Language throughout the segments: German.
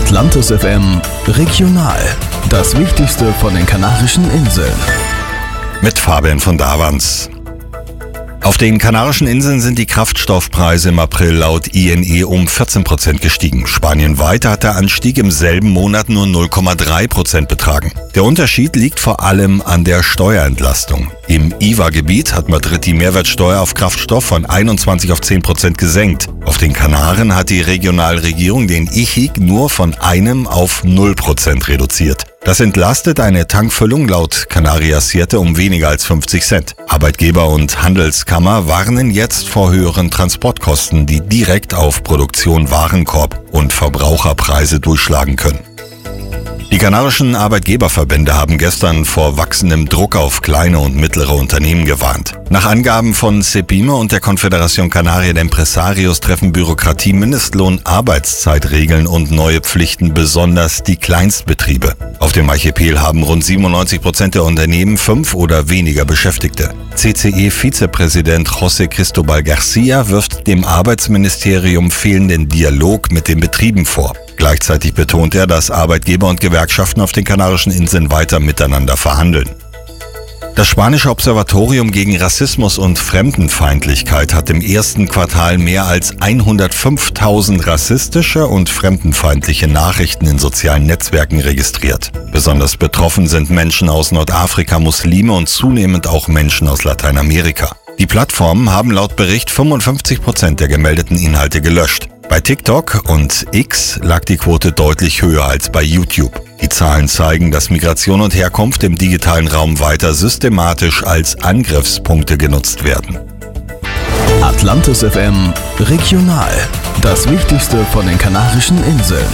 Atlantis FM Regional. Das Wichtigste von den Kanarischen Inseln. Mit Fabian von Davans. Auf den Kanarischen Inseln sind die Kraftstoffpreise im April laut INE um 14% gestiegen. Spanienweit hat der Anstieg im selben Monat nur 0,3% betragen. Der Unterschied liegt vor allem an der Steuerentlastung. Im IVA-Gebiet hat Madrid die Mehrwertsteuer auf Kraftstoff von 21 auf 10% gesenkt. Auf den Kanaren hat die Regionalregierung den IHIG nur von 1 auf 0% reduziert. Das entlastet eine Tankfüllung laut Canarias 7 um weniger als 50 Cent. Arbeitgeber und Handelskammer warnen jetzt vor höheren Transportkosten, die direkt auf Produktion, Warenkorb und Verbraucherpreise durchschlagen können. Die kanarischen Arbeitgeberverbände haben gestern vor wachsendem Druck auf kleine und mittlere Unternehmen gewarnt. Nach Angaben von CEPIME und der Confederación Canaria de Empresarios treffen Bürokratie, Mindestlohn, Arbeitszeitregeln und neue Pflichten besonders die Kleinstbetriebe. Auf dem Archipel haben rund 97% der Unternehmen 5 oder weniger Beschäftigte. CCE-Vizepräsident José Cristobal García wirft dem Arbeitsministerium fehlenden Dialog mit den Betrieben vor. Gleichzeitig betont er, dass Arbeitgeber und Gewerkschaften auf den Kanarischen Inseln weiter miteinander verhandeln. Das spanische Observatorium gegen Rassismus und Fremdenfeindlichkeit hat im ersten Quartal mehr als 105.000 rassistische und fremdenfeindliche Nachrichten in sozialen Netzwerken registriert. Besonders betroffen sind Menschen aus Nordafrika, Muslime und zunehmend auch Menschen aus Lateinamerika. Die Plattformen haben laut Bericht 55% der gemeldeten Inhalte gelöscht. Bei TikTok und X lag die Quote deutlich höher als bei YouTube. Die Zahlen zeigen, dass Migration und Herkunft im digitalen Raum weiter systematisch als Angriffspunkte genutzt werden. Atlantis FM Regional. Das Wichtigste von den Kanarischen Inseln.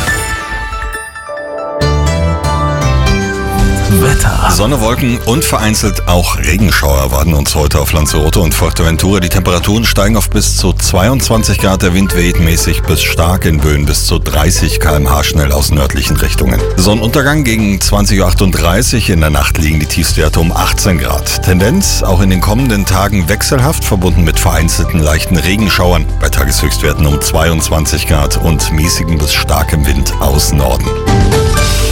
Wetter. Sonne, Wolken und vereinzelt auch Regenschauer erwarten uns heute auf Lanzarote und Fuerteventura. Die Temperaturen steigen auf bis zu 22 Grad, der Wind weht mäßig bis stark in Böen bis zu 30 km/h schnell aus nördlichen Richtungen. Sonnenuntergang gegen 20.38 Uhr, in der Nacht liegen die Tiefstwerte um 18 Grad. Tendenz auch in den kommenden Tagen wechselhaft, verbunden mit vereinzelten leichten Regenschauern bei Tageshöchstwerten um 22 Grad und mäßigem bis starkem Wind aus Norden.